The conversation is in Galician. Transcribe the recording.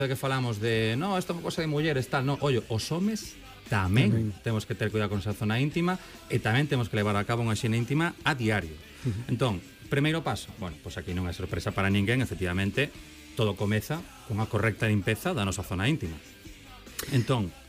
que falamos de, no, isto é unha cosa de mulleres, tal, no, ollo, os homes tamén temos que ter cuidado con esa zona íntima e tamén temos que levar a cabo unha higiene íntima a diario. Entón, primeiro paso, bueno, pois aquí non é sorpresa para ninguén, efectivamente, todo comeza cunha correcta limpeza da nosa zona íntima. Entón,